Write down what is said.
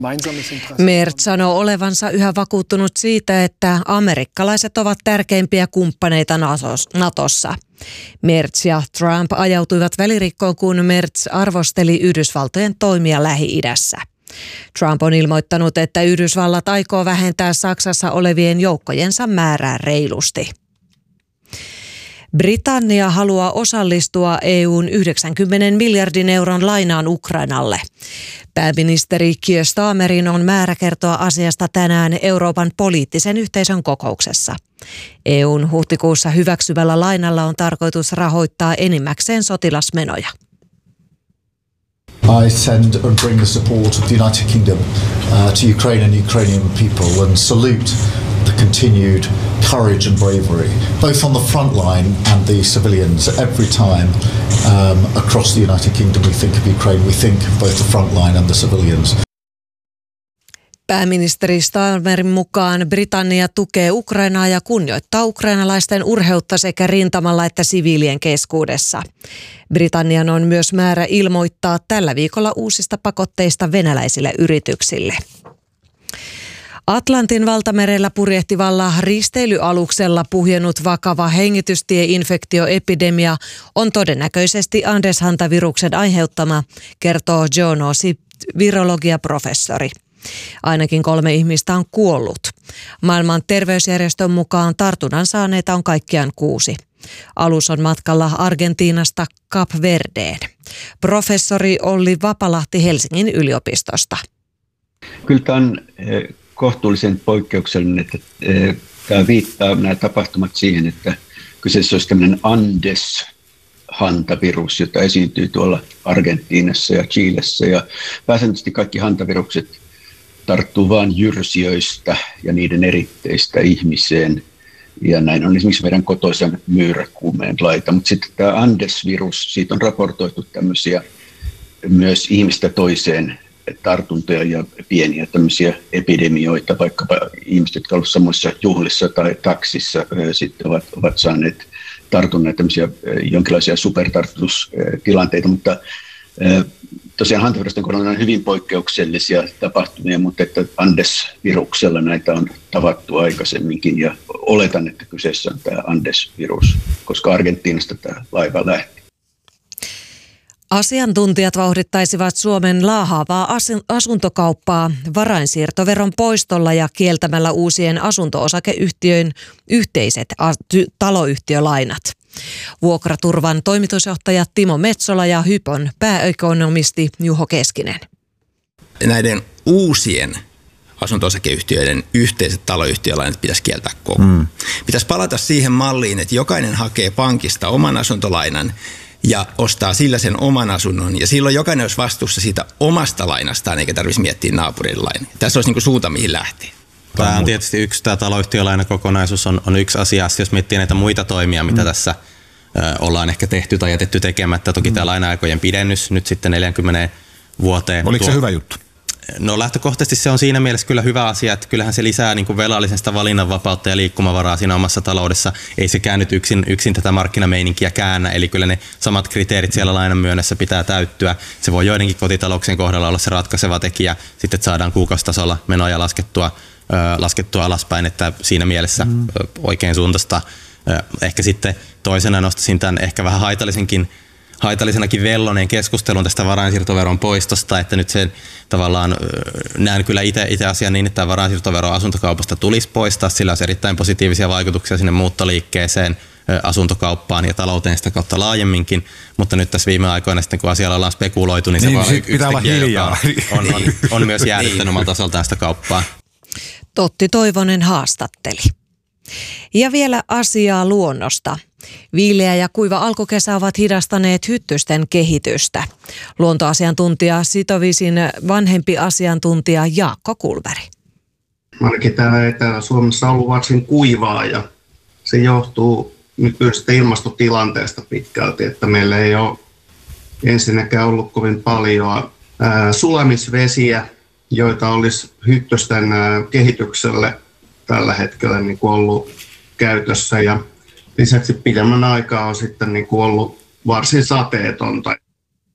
Merz sanoo olevansa yhä vakuuttunut siitä, että amerikkalaiset ovat tärkeimpiä kumppaneita Natossa. Merz ja Trump ajautuivat välirikkoon, kun Merz arvosteli Yhdysvaltojen toimia Lähi-idässä. Trump on ilmoittanut, että Yhdysvallat aikoo vähentää Saksassa olevien joukkojensa määrää reilusti. Britannia haluaa osallistua EU:n 90 miljardin euron lainaan Ukrainalle. Pääministeri Keir Starmerin on määrä kertoa asiasta tänään Euroopan poliittisen yhteisön kokouksessa. EU:n huhtikuussa hyväksyvällä lainalla on tarkoitus rahoittaa enimmäkseen sotilasmenoja. I send and bring the support of the United Kingdom to Ukraine and Ukrainian people and salute the continued courage and bravery, both on the front line and the civilians. Every time across the United Kingdom we think of Ukraine, we think of both the front line and the civilians. Pääministeri Starmerin mukaan Britannia tukee Ukrainaa ja kunnioittaa ukrainalaisten urheutta sekä rintamalla että siviilien keskuudessa. Britannian on myös määrä ilmoittaa tällä viikolla uusista pakotteista venäläisille yrityksille. Atlantin valtamerellä purjehtivalla risteilyaluksella puhjennut vakava hengitystieinfektioepidemia on todennäköisesti Andes-hantaviruksen aiheuttama, kertoo Joonosi virologiaprofessori. Ainakin 3 ihmistä on kuollut. Maailman terveysjärjestön mukaan tartunnan saaneita on kaikkiaan 6. Alus on matkalla Argentiinasta Kap Verdeen. Professori Olli Vapalahti Helsingin yliopistosta. Kyllä tämä on kohtuullisen poikkeuksellinen, että tämä viittaa nämä tapahtumat siihen, että kyseessä olisi tämmöinen Andes-hantavirus, jota esiintyy tuolla Argentiinassa ja Chilessä. Ja pääsääntöisesti kaikki hantavirukset tarttuu vain jyrsijöistä ja niiden eritteistä ihmiseen. Ja näin on esimerkiksi meidän kotoisan myyräkuumeen laita. Mutta sitten tämä Andes-virus, siitä on raportoitu tämmöisiä myös ihmistä toiseen tartuntoja ja pieniä tämmöisiä epidemioita, vaikkapa ihmiset, jotka ovat samoissa juhlissa tai taksissa sitten ovat saaneet tartunneet tämmöisiä jonkinlaisia supertartutustilanteita, mutta tosiaan hantavirusten kohdalla on hyvin poikkeuksellisia tapahtumia, mutta että Andes-viruksella näitä on tavattu aikaisemminkin ja oletan, että kyseessä on tämä Andes-virus, koska Argentiinasta tämä laiva lähti. Asiantuntijat vauhdittaisivat Suomen laahaavaa asuntokauppaa varainsiirtoveron poistolla ja kieltämällä uusien asunto-osakeyhtiöiden yhteiset taloyhtiölainat. Vuokraturvan toimitusjohtaja Timo Metsola ja Hypon pääekonomisti Juho Keskinen. Näiden uusien asunto-osakeyhtiöiden yhteiset taloyhtiölainat pitäisi kieltää kokonaan. Pitäisi palata siihen malliin, että jokainen hakee pankista oman asuntolainan ja ostaa sillä sen oman asunnon. Ja silloin jokainen olisi vastuussa siitä omasta lainastaan, eikä tarvitsisi miettiä naapurin lainaa. Tässä olisi niin kuin suunta, mihin lähtee. Tämä on tietysti tämä taloyhtiölainakokonaisuus on yksi asia. Jos miettii näitä muita toimia, mitä tässä ollaan ehkä tehty tai jätetty tekemättä. Toki tämä laina-aikojen pidennys nyt sitten 40 vuoteen. Oliko se hyvä juttu? No lähtökohtaisesti se on siinä mielessä kyllä hyvä asia, että kyllähän se lisää niin kuin velallisesta valinnanvapautta ja liikkumavaraa siinä omassa taloudessa. Ei sekään nyt yksin tätä markkinameininkiä käännä, eli kyllä ne samat kriteerit siellä lainan myönnössä pitää täyttyä. Se voi joidenkin kotitalouksien kohdalla olla se ratkaiseva tekijä, sitten että saadaan kuukausitasolla menoja laskettua alaspäin, että siinä mielessä oikein suuntaista. Ehkä sitten toisena nostaisin tämän ehkä vähän haitallisenakin velloneen keskustelun tästä varainsiirtoveron poistosta, että nyt sen tavallaan näen kyllä itse asian niin, että varainsiirtovero asuntokaupasta tulisi poistaa, sillä on erittäin positiivisia vaikutuksia sinne muuttoliikkeeseen, asuntokauppaan ja talouteen sitä kautta laajemminkin, mutta nyt tässä viime aikoina sitten kun asialla ollaan spekuloitu, niin se vaan pitää olla hiljaa. On myös jäädyttänyt omalta tasoltaan sitä kauppaa. Totti Toivonen haastatteli. Ja vielä asiaa luonnosta. Viileä ja kuiva alkukesä ovat hidastaneet hyttysten kehitystä. Luontoasiantuntija Sitovisin vanhempi asiantuntija Jaakko Kulberi. Ainakin täällä Etelä-Suomessa on ollut varsin kuivaa ja se johtuu nykyisestä ilmastotilanteesta pitkälti, että meillä ei ole ensinnäkään ollut kovin paljon sulamisvesiä, joita olisi hyttysten kehitykselle tällä hetkellä niin kuin ollut käytössä ja lisäksi pidemmän aikaa on sitten niin kuin ollut varsin sateetonta.